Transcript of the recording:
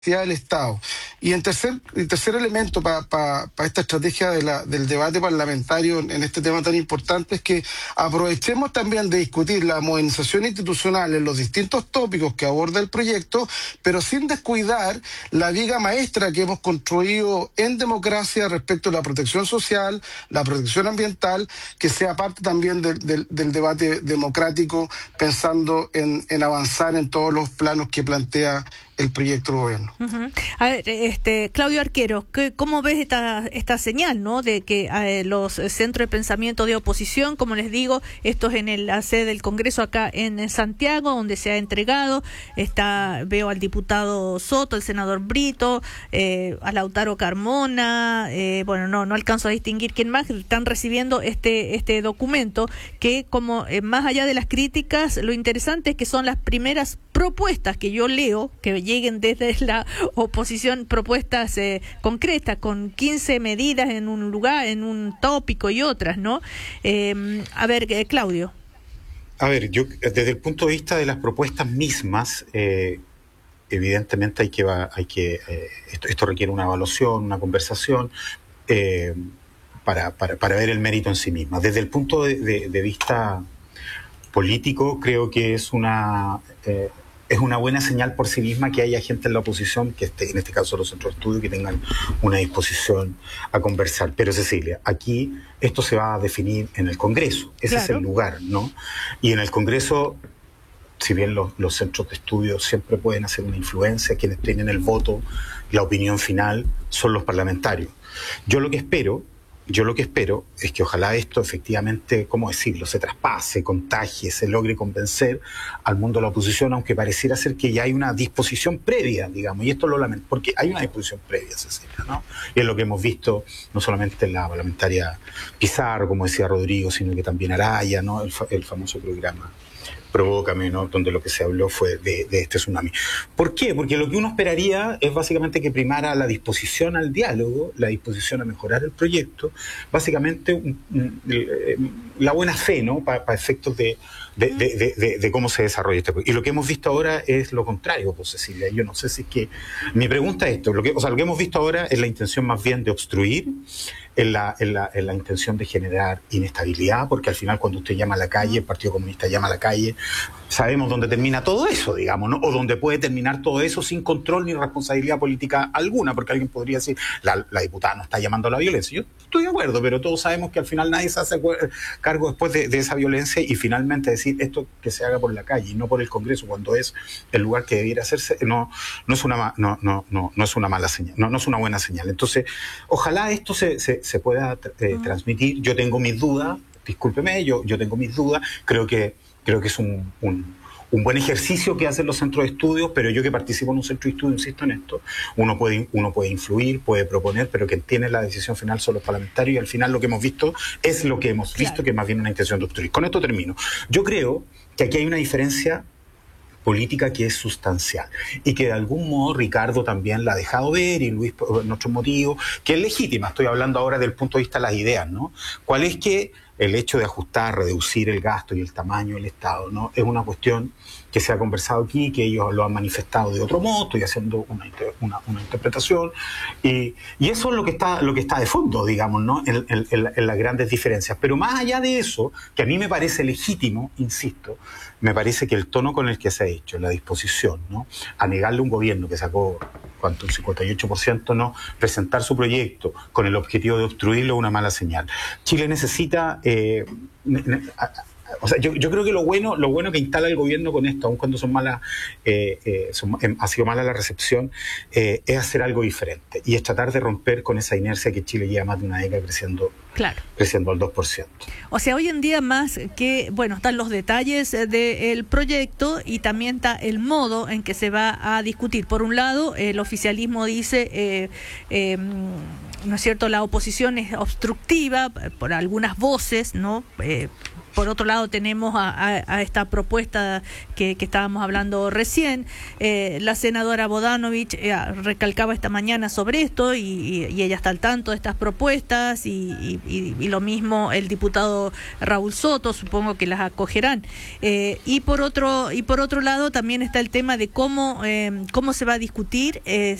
del Estado. Y el tercer elemento para esta estrategia del debate parlamentario en este tema tan importante es que aprovechemos también de discutir la modernización institucional en los distintos tópicos que aborda el proyecto, pero sin descuidar la viga maestra que hemos construido en democracia respecto a la protección social, la protección ambiental, que sea parte también del debate democrático, pensando en avanzar en todos los planos que plantea el proyecto de gobierno. Uh-huh. A ver, Claudio Arquero, ¿cómo ves esta señal, ¿no? De que los centros de pensamiento de oposición, como les digo, esto es en la sede del Congreso acá en Santiago, donde se ha entregado, veo al diputado Soto, el senador Brito, a Lautaro Carmona, no alcanzo a distinguir quién más, están recibiendo este documento que, como más allá de las críticas, lo interesante es que son las primeras propuestas que yo leo, que lleguen desde la oposición, propuestas concretas, con 15 medidas en un lugar, en un tópico y otras, ¿no? Claudio. A ver, yo desde el punto de vista de las propuestas mismas, evidentemente esto requiere una evaluación, una conversación, para ver el mérito en sí misma. Desde el punto de vista político, creo que es una buena señal por sí misma que haya gente en la oposición, que esté, en este caso los centros de estudio, que tengan una disposición a conversar. Pero Cecilia, aquí esto se va a definir en el Congreso, ese es el lugar, ¿no? Y en el Congreso, si bien los centros de estudio siempre pueden hacer una influencia, quienes tienen el voto, la opinión final, son los parlamentarios. Yo lo que espero es que ojalá esto efectivamente, ¿cómo decirlo?, se traspase, contagie, se logre convencer al mundo de la oposición, aunque pareciera ser que ya hay una disposición previa, digamos, y esto lo lamento, porque hay una disposición previa, Cecilia, ¿no? Y es lo que hemos visto no solamente en la parlamentaria Pizarro, como decía Rodrigo, sino que también Araya, ¿no? El famoso programa Provócame, ¿no? Donde lo que se habló fue de este tsunami. ¿Por qué? Porque lo que uno esperaría es básicamente que primara la disposición al diálogo, la disposición a mejorar el proyecto, básicamente la buena fe, ¿no? Para efectos de cómo se desarrolla este proyecto. Y lo que hemos visto ahora es lo contrario, pues, Cecilia. Yo no sé si es que... Mi pregunta es esto. Lo que hemos visto ahora es la intención más bien de obstruir, en la intención de generar inestabilidad, porque al final cuando usted llama a la calle, el Partido Comunista llama a la calle, sabemos dónde termina todo eso, digamos, ¿no? O dónde puede terminar todo eso sin control ni responsabilidad política alguna, porque alguien podría decir, la diputada no está llamando a la violencia. Yo estoy de acuerdo, pero todos sabemos que al final nadie se hace cargo después de esa violencia, y finalmente decir esto que se haga por la calle y no por el Congreso, cuando es el lugar que debiera hacerse, no es una mala señal, no es una buena señal. Entonces, ojalá esto se pueda transmitir. Yo tengo mis dudas, discúlpeme, yo tengo mis dudas, creo que es un buen ejercicio que hacen los centros de estudios, pero yo que participo en un centro de estudio, insisto en esto, uno puede influir, puede proponer, pero quien tiene la decisión final son los parlamentarios, y al final lo que hemos visto es lo que hemos visto, que es más bien una intención de obstruir. Con esto termino. Yo creo que aquí hay una diferencia política que es sustancial y que de algún modo Ricardo también la ha dejado ver, y Luis por nuestros motivos, que es legítima. Estoy hablando ahora del punto de vista de las ideas, ¿no? ¿Cuál es que el hecho de ajustar, reducir el gasto y el tamaño del Estado, ¿no? Es una cuestión que se ha conversado aquí, que ellos lo han manifestado de otro modo, estoy haciendo una interpretación, y eso es lo que está de fondo, digamos, ¿no? En las grandes diferencias. Pero más allá de eso, que a mí me parece legítimo, insisto, me parece que el tono con el que se ha hecho, la disposición, ¿no?, a negarle a un gobierno que sacó, ¿cuánto? Un 58%, ¿no?, presentar su proyecto con el objetivo de obstruirlo, es una mala señal. Chile necesita... yo creo que lo bueno que instala el gobierno con esto, aun cuando son malas, ha sido mala la recepción, es hacer algo diferente, y es tratar de romper con esa inercia que Chile lleva más de una década creciendo al 2%. O sea, hoy en día más que, están los detalles del proyecto, y también está el modo en que se va a discutir. Por un lado, el oficialismo dice ¿no es cierto?, la oposición es obstructiva por algunas voces, ¿no? Por otro lado tenemos a esta propuesta que estábamos hablando recién. La senadora Bodanovich recalcaba esta mañana sobre esto y ella está al tanto de estas propuestas y lo mismo el diputado Raúl Soto, supongo que las acogerán. Y por otro lado también está el tema de cómo se va a discutir